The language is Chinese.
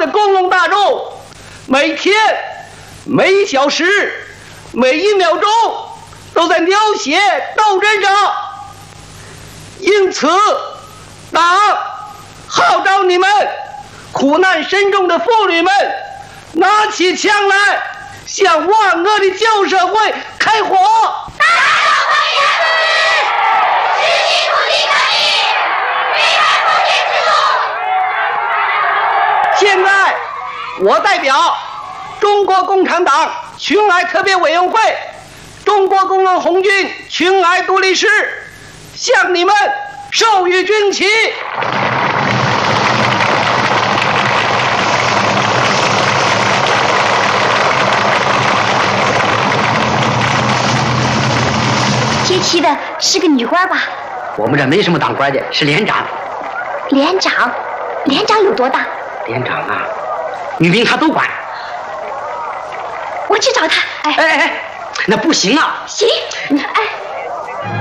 的公共大众，每天、每1小时、每1秒钟都在流血斗争着。因此，党号召你们苦难深重的妇女们，拿起枪来，向万恶的旧社会开火！ 大家欢迎妇女，实行土地革命，推翻封建制度。 现在，我代表中国共产党群哀特别委员会、中国工农红军群哀独立师，向你们授予军旗。 接旗的是个女官吧？ 我们这没什么当官的，是连长。 连长？连长有多大？ 连长啊，女兵他都管。 我去找他。 哎，那不行啊！ 行，哎。